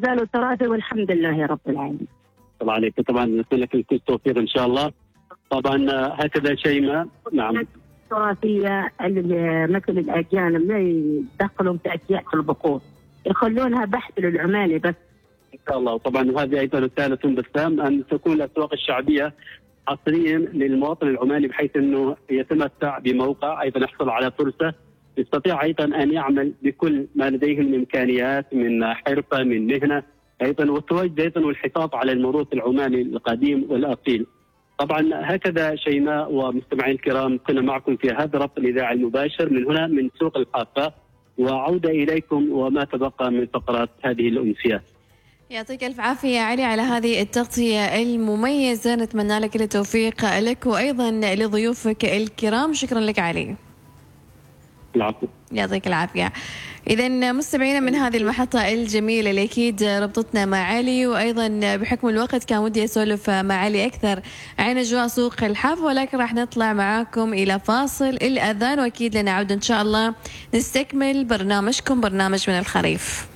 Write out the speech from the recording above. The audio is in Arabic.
زالوا تراثي والحمد لله رب العالمين. الله عليك. طبعا نتمنى لك كل التوفيق ان شاء الله. طبعا هكذا شيماء. نعم. التراثيه اللي مثل الاجانب ما يدخلون في اشياء في البقول، يخلونها بحث للعمالي بس. ان شاء الله. طبعا وهذه ايضا رساله بسام ان تكون الاسواق الشعبيه حصريا للمواطن العمالي، بحيث انه يتمتع بموقع ايضا يحصل على فرصه، يستطيع ايضا ان يعمل بكل ما لديه من امكانيات، من حرفه، من مهنه ايضا، والتواجد ايضا والحفاظ على الموروث العمالي القديم والاصيل. طبعا هكذا شيماء ومستمعين الكرام كنا معكم في هذا الربط الاذاعي المباشر من هنا من سوق الحافه، وعوده اليكم وما تبقى من فقرات هذه الامسيات. يعطيك الف عافيه يا علي على هذه التغطيه المميزه، نتمنى لك التوفيق لك وايضا لضيوفك الكرام. شكرا لك علي. العفو. يعطيك العافيه. إذا مستمعينا من هذه المحطة الجميلة اللي أكيد ربطتنا مع علي، وأيضا بحكم الوقت كان ودي أسولف مع علي أكثر عن أجواء سوق الحافة، ولكن راح نطلع معاكم إلى فاصل الأذان، وأكيد لنا عودة إن شاء الله نستكمل برنامجكم برنامج من الخريف.